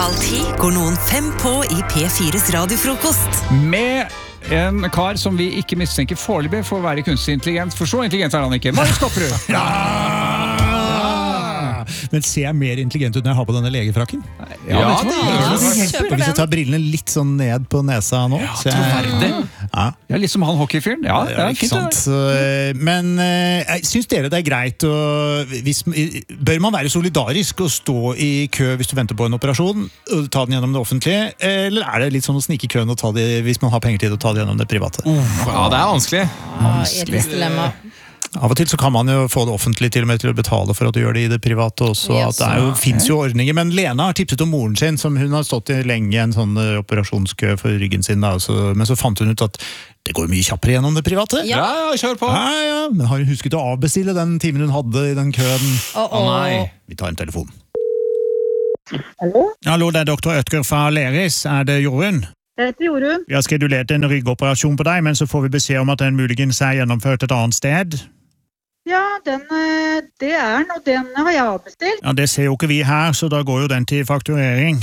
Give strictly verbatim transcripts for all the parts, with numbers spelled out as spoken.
Alltid går noen fem på i P fires radiofrokost. Med en kar som vi ikke mistenker foreløpig for å være kunstig intelligent, for så intelligent er han ikke. Marius Kopperud! Ja! Men ser jeg mer intelligent ut når jeg har på denne legefrakken? Ja, ja det det gjør det. Hvis jeg tar brillene litt sånn ned på nesa nå. Ja, så jeg, ja. Ja, litt som han hockeyfyren. Ja, det er ikke fint. Sant. Men jeg synes dere det er greit å, hvis, bør man være solidarisk og stå i kø hvis du venter på en operasjon og ta den gjennom det offentlige, eller er det litt sånn å snike i køen og ta det, hvis man har penger til å ta det gjennom det private? Uh, ja, det er vanskelig. vanskelig. Ja, Av og til så kan man jo få det offentlig til og med til å betale for at du gjør det i det private også. At det er jo, finnes jo ordninger, men Lena har tipset om moren sin, som hun har stått i lenge i en sånn operasjonskø for ryggen sin, da, så, men så fant hun ut at det går mye kjappere gjennom det private. Ja, ja, kjør på. Ja, ja, men har hun husket å avbestille den timen hun hadde i den køen? Å oh, oh. nei. Vi tar en telefon. Hallo? Hallo, det er doktor Ødger fra Aleris. Er det Jorunn? Jeg heter Jorunn. Vi har skedulert en ryggoperasjon på deg, men så får vi beskjed om at den muligens er gjennomført et annet sted. Ja, den, det er den, og den har jeg avbestilt. Ja, det ser jo ikke vi her, så da går jo den til fakturering.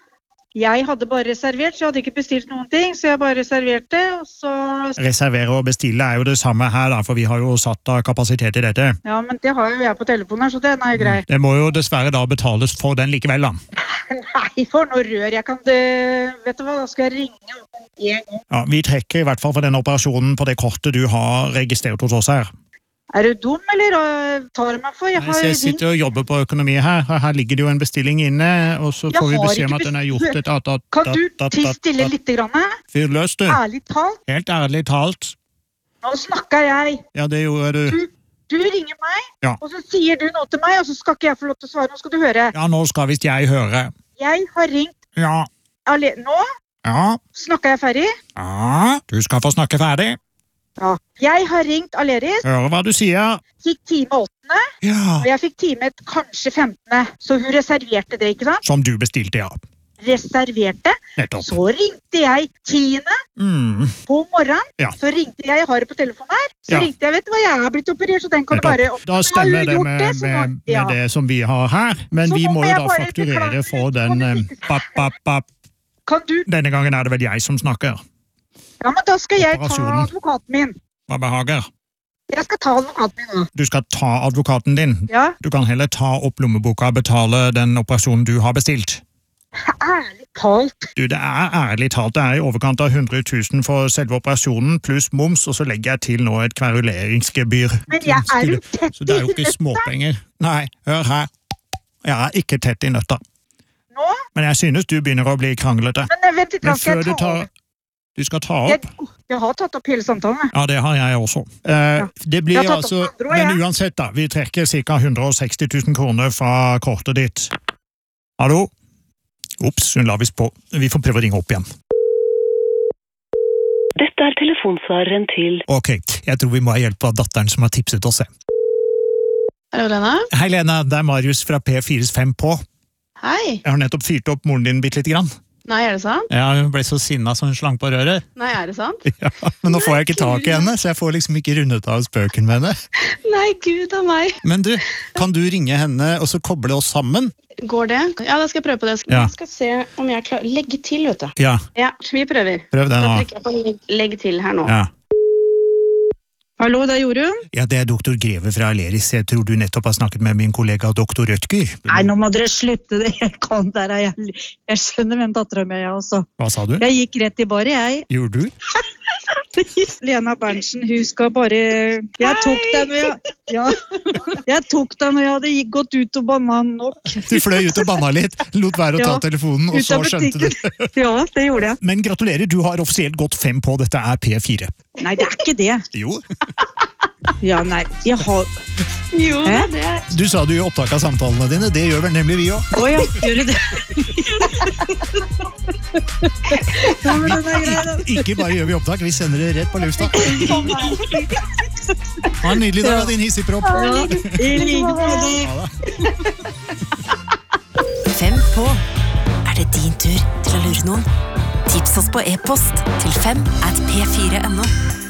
Jeg hadde bare reservert, så jeg hadde ikke bestilt noen ting, så jeg bare reserverte, og så... Reservere og bestille er jo det samme her, da, for vi har jo satt av kapasitet i dette. Ja, men det har jo jeg på telefonen her, så den er jo grei. Det må jo dessverre da betales for den likevel, da. Nei, for noe rør. Jeg kan det... Vet du hva, da skal jeg ringe opp en gang. Ja, vi trekker i hvert fall for den operasjonen på det kortet du har registrert hos oss her. Er du dum, eller tar du meg for? Jeg, har jeg sitter og jobber på økonomi her. Her ligger det jo en bestilling inne, og så får vi beskjed om at den er gjort et... At, at, kan du til stille litt grann? Fyr løs, du. Ærlig talt? Helt ærlig talt. Nå snakker jeg. Ja, det gjorde du. Du, du ringer meg, ja. Og så sier du noe til meg, og så skal ikke jeg få lov til å svare. Nå skal du høre. Ja, nå skal visst jeg høre. Jeg har ringt. Ja. Alene. Nå ja. Snakker jeg ferdig? Ja, du skal få snakke ferdig. Ja. Jeg har ringt Aleris. Hør hva du sier. Fikk time åttende, ja. Og jeg fikk time et kanskje femtende. Så hun reserverte det, ikke sant? Som du bestilte, ja. Reserverte. Nettopp. Så ringte jeg tiende mm. på morgenen. Ja. Så ringte jeg, jeg har det på telefonen her. Så ja. ringte jeg, vet du hva, jeg har blitt operert, så den kan Nettopp. du bare... Da stemmer det med, det, med, med, ja. med det som vi har her. Men så vi må jo da bare fakturere for den... Bap, bap, bap. Kan du... Denne gangen er det vel jeg som snakker. Ja, men da skal jeg ta advokaten min. Hva behager? Jeg skal ta advokaten min nå. Du skal ta advokaten din? Ja. Du kan heller ta opp lommeboka og betale den operasjonen du har bestilt. Ærlig talt. Du, det er ærlig talt. Det er i overkant av hundre tusen for selve operasjonen, pluss moms, og så legger jeg til nå et kveruleringsgebyr. Men jeg er jo tett i nøtta. Så det er jo ikke småpenger. Nei, hør her. Jeg er ikke tett i nøtta. Nå? Men jeg synes du begynner å bli kranglete. Men vent litt, Men skal jeg ta tar... opp? Du skal ta opp? Jeg, jeg har tatt opp hele samtalen. Ja, det har jeg også. Eh, ja. Det blir altså, andre, men uansett da, vi trekker ca. hundre og seksti tusen kroner fra kortet ditt. Hallo? Ups, hun la visst på. Vi får prøve å ringe opp igjen. Dette er telefonsvareren til... Ok, jeg tror vi må ha hjelp av datteren som har tipset oss. Hallo, Lena. Hei, Lena. Det er Marius fra P fires fem på. Hei. Jeg har nettopp fyrt opp moren din bitte litt grann. Nei, er det sant? Ja, hun ble så sinna så hun slang på røret. Nei, er det sant? Ja, men nå får jeg ikke tak i henne, så jeg får liksom ikke rundet av spøken med henne. Nei, Gud av meg. Men du, kan du ringe henne og så koble oss sammen? Går det? Ja, da skal jeg prøve på det. Ja. Jeg skal se om jeg klarer. Legge til, vet du. Ja. Ja, vi prøver. Prøv det nå. Da trykker jeg på legge, legge til her nå. Ja. Hallo, det er Jorunn. Ja, det er doktor Greve fra Aleris. Jeg tror du nettopp har snakket med min kollega doktor Rødtger. Nei, nå må dere slutte det. Jeg kan der, jeg, jeg skjønner hvem datteren min er også. Hva sa du? Jeg gikk rett i bare, jeg. Gjorde du? Lena Berntsen, hun skal bare... Jeg tok den når jeg... Ja. Jeg tok den når jeg hadde gått ut og banna nok. Du fløy ut og banna litt, lot være å ta ja. telefonen, og så skjønte du. Ja, det gjorde jeg. Men gratulerer, du har offisielt gått fem på. Dette er P fire. Nei, det er ikke det. Jo. Ja, nei, jeg har... Jo, det er det. Du sa du gjør opptak av samtalene dine, det gjør vel nemlig vi også. Å ja, gjør du det? Ja, men den er grei, da. Ikke bare gjør vi opptak, vi sender det rett på lufta. Ha en nydelig dag, din hissigpropp. Ja, i like måte. Fem på. Er det din tur til å lure noen? Tips oss på e-post til fem at p fire punktum no.